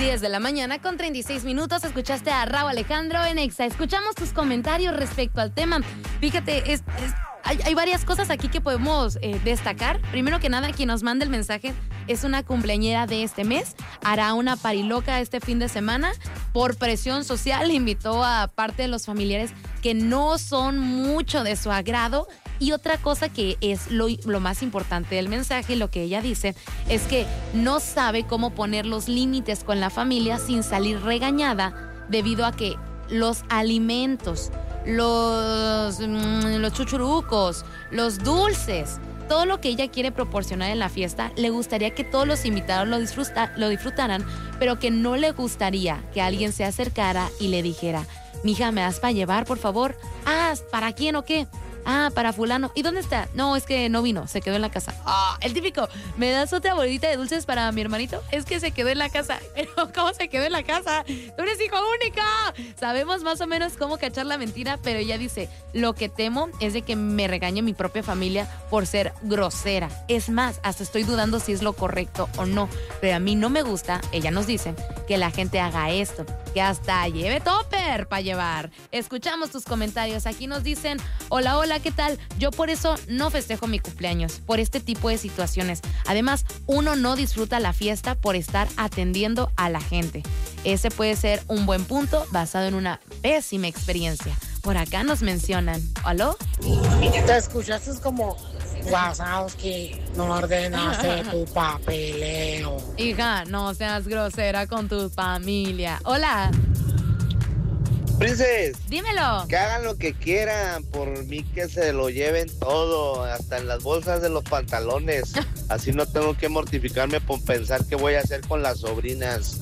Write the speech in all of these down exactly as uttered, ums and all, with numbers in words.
diez de la mañana con treinta y seis minutos. Escuchaste a Rauw Alejandro en Exa. Escuchamos tus comentarios respecto al tema. Fíjate, es, es, hay, hay varias cosas aquí que podemos eh, destacar. Primero que nada, quien nos manda el mensaje es una cumpleañera de este mes. Hará una pariloca este fin de semana. Por presión social, invitó a parte de los familiares que no son mucho de su agrado. Y otra cosa que es lo, lo más importante del mensaje, lo que ella dice, es que no sabe cómo poner los límites con la familia sin salir regañada debido a que los alimentos, los, los chuchurucos, los dulces, todo lo que ella quiere proporcionar en la fiesta, le gustaría que todos los invitados lo, disfruta, lo disfrutaran, pero que no le gustaría que alguien se acercara y le dijera, mija, ¿me das para llevar, por favor? Ah, ¿para quién o qué? Ah, para fulano. ¿Y dónde está? No, es que no vino, se quedó en la casa. Ah, el típico, ¿me das otra bolita de dulces para mi hermanito? Es que se quedó en la casa. Pero, ¿cómo se quedó en la casa? ¡Tú eres hijo único! Sabemos más o menos cómo cachar la mentira, pero ella dice, lo que temo es de que me regañe mi propia familia por ser grosera. Es más, hasta estoy dudando si es lo correcto o no. Pero a mí no me gusta, ella nos dice, que la gente haga esto. Que hasta lleve topper para llevar. Escuchamos tus comentarios. Aquí nos dicen, hola, hola, ¿qué tal? Yo por eso no festejo mi cumpleaños, por este tipo de situaciones. Además, uno no disfruta la fiesta por estar atendiendo a la gente. Ese puede ser un buen punto basado en una pésima experiencia. Por acá nos mencionan, ¿aló? Te escuchaste como Wazowski, no ordenaste tu papeleo. Hija, no seas grosera con tu familia. Hola. Princes, dímelo. Que hagan lo que quieran, por mí que se lo lleven todo, hasta en las bolsas de los pantalones. Así no tengo que mortificarme por pensar qué voy a hacer con las sobrinas.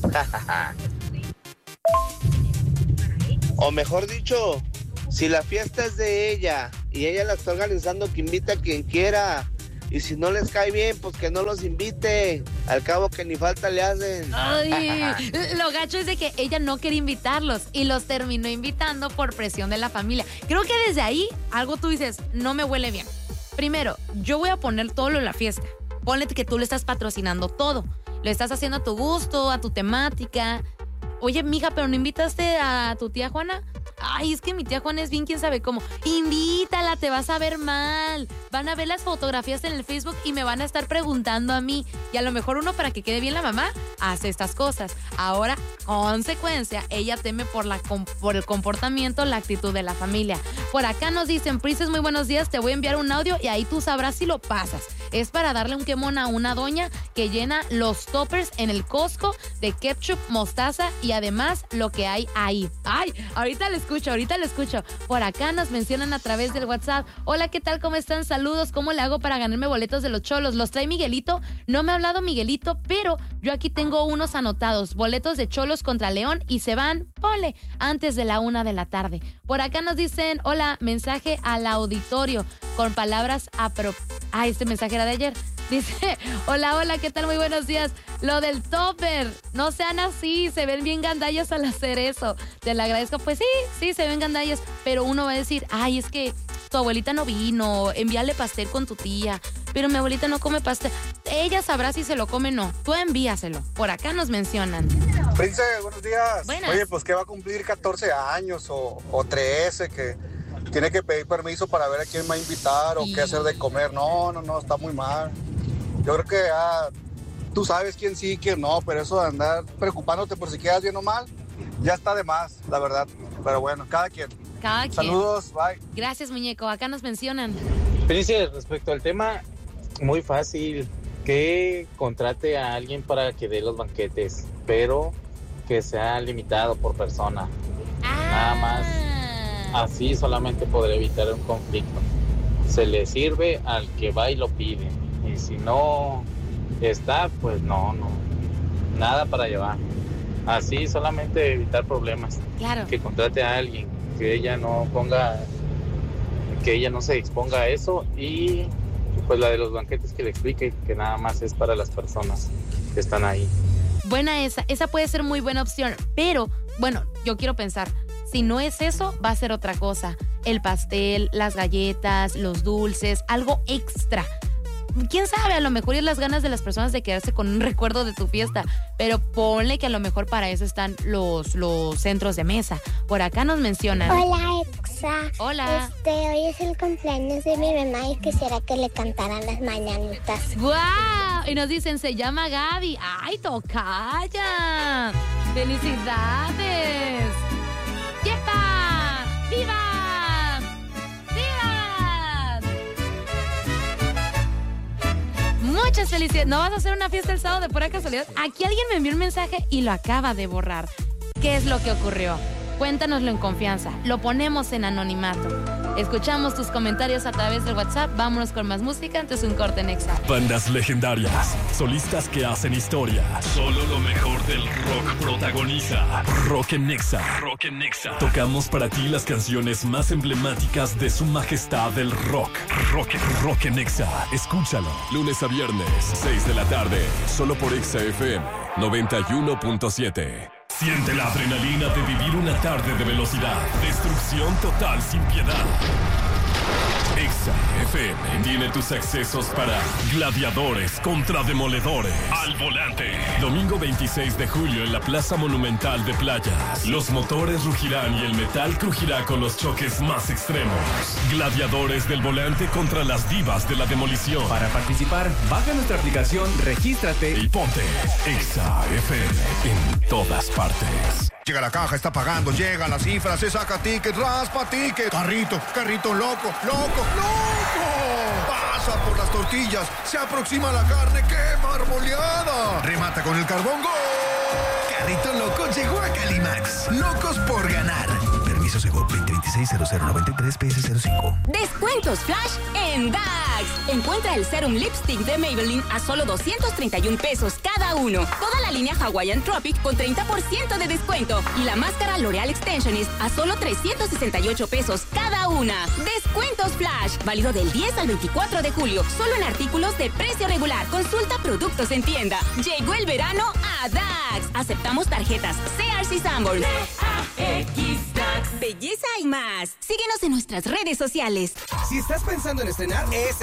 O mejor dicho, si la fiesta es de ella y ella la está organizando, que invite a quien quiera. Y si no les cae bien, pues que no los invite. Al cabo que ni falta le hacen. Ay, lo gacho es de que ella no quería invitarlos y los terminó invitando por presión de la familia. Creo que desde ahí algo tú dices, no me huele bien. Primero, yo voy a poner todo lo en la fiesta. Ponle que tú le estás patrocinando todo. Lo estás haciendo a tu gusto, a tu temática. Oye, mija, ¿pero no invitaste a tu tía Juana? Ay, es que mi tía Juana es bien quién sabe cómo. Invítala, te vas a ver mal. Van a ver las fotografías en el Facebook y me van a estar preguntando a mí. Y a lo mejor uno, para que quede bien la mamá, hace estas cosas. Ahora, consecuencia, ella teme por, la, por el comportamiento, la actitud de la familia. Por acá nos dicen, Princess, muy buenos días, te voy a enviar un audio y ahí tú sabrás si lo pasas. Es para darle un quemón a una doña que llena los toppers en el Costco de ketchup, mostaza y además lo que hay ahí. Ay, ahorita le escucho, ahorita le escucho. Por acá nos mencionan a través del WhatsApp. Hola, ¿qué tal? ¿Cómo están? Saludos. ¿Cómo le hago para ganarme boletos de los Cholos? ¿Los trae Miguelito? No me ha hablado Miguelito, pero yo aquí tengo unos anotados. Boletos de Cholos contra León y se van, ponle, antes de la una de la tarde. Por acá nos dicen, hola, mensaje al auditorio con palabras apro... Ah, este mensaje era de ayer. Dice, hola, hola, ¿qué tal? Muy buenos días. Lo del topper, no sean así, se ven bien gandallas al hacer eso. Te lo agradezco. Pues sí, sí, se ven gandallas, pero uno va a decir, ay, es que tu abuelita no vino, envíale pastel con tu tía, pero mi abuelita no come pastel. Ella sabrá si se lo come o no. Tú envíaselo. Por acá nos mencionan. Princesa, buenos días. Buenas. Oye, pues que va a cumplir catorce años o, o trece, que tiene que pedir permiso para ver a quién va a invitar o y... qué hacer de comer. No, no, no, está muy mal. Yo creo que ah, tú sabes quién sí y quién no, pero eso de andar preocupándote por si quedas bien o mal, ya está de más, la verdad. Pero bueno, cada quien. Cada quien. Saludos, bye. Gracias, muñeco. Acá nos mencionan. Princess, respecto al tema, muy fácil. Que contrate a alguien para que dé los banquetes, pero que sea limitado por persona. Ah. Nada más. Así solamente podrá evitar un conflicto. Se le sirve al que va y lo pide. Y si no está, pues no, no. Nada para llevar. Así solamente evitar problemas. Claro. Que contrate a alguien, que ella no ponga, que ella no se exponga a eso, y pues la de los banquetes que le explique que nada más es para las personas que están ahí. Buena esa, esa puede ser muy buena opción, pero bueno, yo quiero pensar, si no es eso, va a ser otra cosa. El pastel, las galletas, los dulces, algo extra. quién sabe, a lo mejor es las ganas de las personas de quedarse con un recuerdo de tu fiesta, pero ponle que a lo mejor para eso están los, los centros de mesa. Por acá nos mencionan. Hola, Exa. Hola. Este, hoy es el cumpleaños de mi mamá y quisiera que le cantaran las mañanitas. ¡Guau! Y nos dicen, se llama Gaby. ¡Ay, tocaya! ¡Felicidades! ¡Yepa! ¡Viva! ¡Viva! Muchas felicidades. ¿No vas a hacer una fiesta el sábado de pura casualidad? Aquí alguien me envió un mensaje y lo acaba de borrar. ¿Qué es lo que ocurrió? Cuéntanoslo en confianza. Lo ponemos en anonimato. Escuchamos tus comentarios a través del WhatsApp. Vámonos con más música. Antes un corte en Exa. Bandas legendarias, solistas que hacen historia. Solo lo mejor del rock protagoniza Rock en Exa. Rock en Exa. Tocamos para ti las canciones más emblemáticas de su majestad del rock. Rock, rock en Exa. Escúchalo. Lunes a viernes, seis de la tarde. Solo por Exa F M noventa y uno punto siete. Siente la adrenalina de vivir una tarde de velocidad. Destrucción total sin piedad. Exa F M tiene tus accesos para Gladiadores contra Demoledores. Al volante. Domingo veintiséis de julio en la Plaza Monumental de Playas. Los motores rugirán y el metal crujirá con los choques más extremos. Gladiadores del volante contra las divas de la demolición. Para participar, baja nuestra aplicación, regístrate y ponte Exa F M en todas partes. Llega la caja, está pagando, llega la cifra, se saca ticket, raspa ticket. Carrito, carrito loco, loco, loco. Pasa por las tortillas, se aproxima la carne, ¡qué marmoleada! Remata con el carbón, ¡gol! Carrito loco llegó a Calimax. Locos por ganar. Permiso Segov veinte veintiséis cero cero noventa y tres P S cero cinco. Descuentos flash en Dax. Encuentra el Serum Lipstick de Maybelline a solo doscientos treinta y un pesos cada uno. Toda la línea Hawaiian Tropic con treinta por ciento de descuento. Y la máscara L'Oreal Extensionist a solo trescientos sesenta y ocho pesos cada una. Descuentos flash. Válido del diez al veinticuatro de julio. Solo en artículos de precio regular. Consulta productos en tienda. Llegó el verano a Dax. Aceptamos tarjetas Sears y Sanborn. Belleza y más. Síguenos en nuestras redes sociales. Si estás pensando en estrenar, es